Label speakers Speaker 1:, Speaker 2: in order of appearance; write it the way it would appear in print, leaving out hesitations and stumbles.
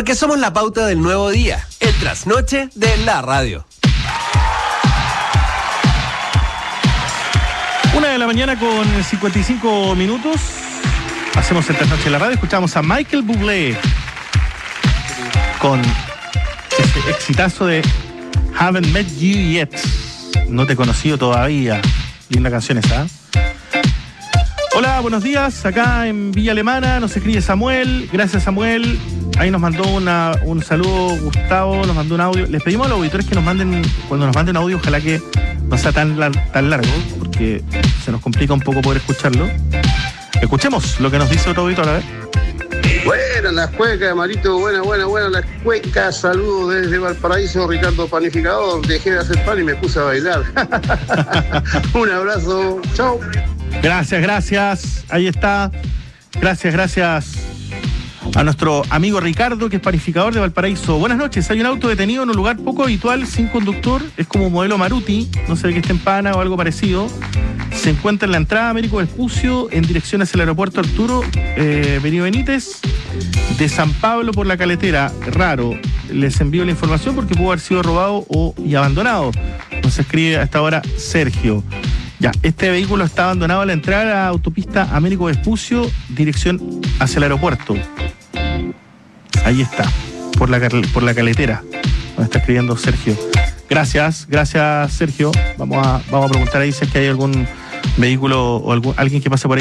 Speaker 1: Porque somos la pauta del nuevo día, el trasnoche de la radio.
Speaker 2: 1:00 con 55 minutos. Hacemos el trasnoche de la radio. Escuchamos a Michael Bublé con ese exitazo de Haven't Met You Yet. No te he conocido todavía. Linda canción esa. Hola, buenos días. Acá en Villa Alemana nos escribe Samuel. Gracias, Samuel. Ahí nos mandó un saludo Gustavo, nos mandó un audio. Les pedimos a los auditores que nos manden, cuando nos manden audio, ojalá que no sea tan largo, porque se nos complica un poco poder escucharlo. Escuchemos lo que nos dice otro auditor, a ver.
Speaker 3: Buenas las cuecas, Marito, buenas las cuecas. Saludos desde Valparaíso, Ricardo Panificador. Dejé de hacer pan y me puse a bailar. Un abrazo, chao.
Speaker 2: Gracias. Ahí está. Gracias a nuestro amigo Ricardo, que es panificador de Valparaíso. Buenas noches. Hay un auto detenido en un lugar poco habitual, sin conductor. Es como modelo Maruti, no sé de qué esté en Pana o algo parecido. Se encuentra en la entrada Américo Vespucio, en dirección hacia el aeropuerto Arturo Benito Benítez, de San Pablo por la Caletera. Raro. Les envío la información porque pudo haber sido robado y abandonado. Nos escribe a esta hora Sergio. Ya, este vehículo está abandonado a la entrada a la autopista Américo Vespucio, dirección hacia el aeropuerto. Ahí está, por la Caletera. Nos está escribiendo Sergio. Gracias Sergio. Vamos a preguntar ahí si es que hay algún vehículo o alguien que pase por ahí.